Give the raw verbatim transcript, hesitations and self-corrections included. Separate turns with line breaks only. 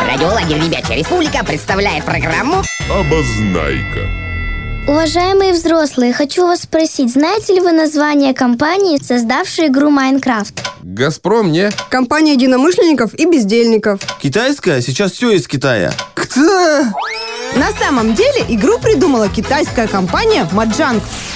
Радиолагерь «Ребячья республика» представляет программу
«Обознайка».
Уважаемые взрослые, хочу вас спросить, знаете ли вы название компании, создавшей игру Майнкрафт?
Газпром, не?
Компания единомышленников и бездельников.
Китайская? Сейчас все из Китая.
Кто? На самом деле игру придумала китайская компания Mojang.